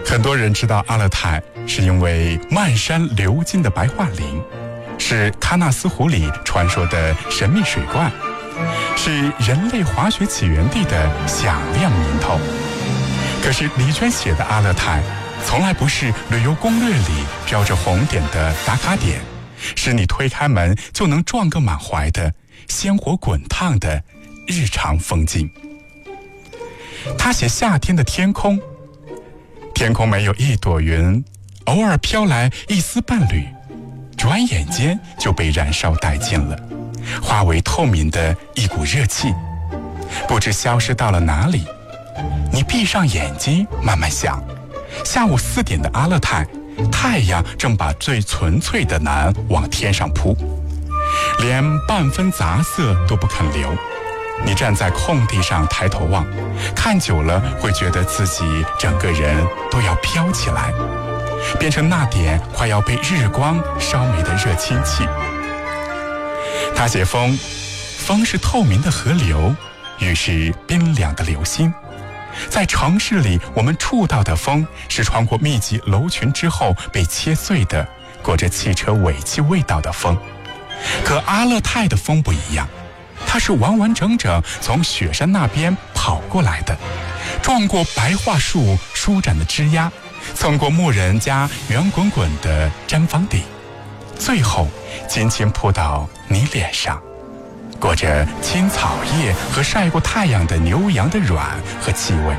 很多人知道阿勒泰是因为漫山流金的白桦林，是喀纳斯湖里传说的神秘水怪，是人类滑雪起源地的响亮名头。可是李娟写的阿勒泰从来不是旅游攻略里标着红点的打卡点，是你推开门就能撞个满怀的鲜活滚烫的日常风景。他写夏天的天空，天空没有一朵云，偶尔飘来一丝半缕，转眼间就被燃烧殆尽了，化为透明的一股热气，不知消失到了哪里。你闭上眼睛慢慢想，下午4点的阿勒泰，太阳正把最纯粹的蓝往天上扑，连半分杂色都不肯留。你站在空地上抬头望，看久了会觉得自己整个人都要飘起来，变成那点快要被日光烧没的热氢气。他写风，风是透明的河流，雨是冰凉的流星。在城市里，我们触到的风是穿过密集楼群之后被切碎的，裹着汽车尾气味道的风。可阿勒泰的风不一样，它是完完整整从雪山那边跑过来的，撞过白桦树舒展的枝桠，蹭过牧人家圆滚滚的毡房顶，最后轻轻扑到你脸上，裹着青草叶和晒过太阳的牛羊的软和气味。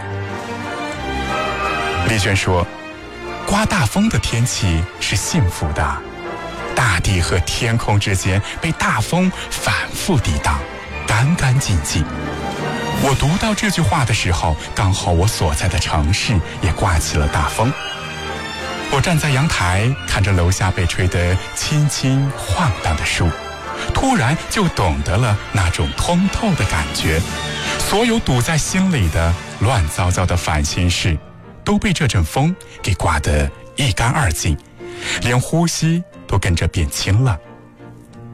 丽娟说，刮大风的天气是幸福的，大地和天空之间被大风反复抵挡，干干净净。我读到这句话的时候，刚好我所在的城市也刮起了大风。我站在阳台，看着楼下被吹得轻轻晃荡的树，突然就懂得了那种通透的感觉。所有堵在心里的乱糟糟的烦心事，都被这阵风给刮得一干二净，连呼吸都跟着变轻了。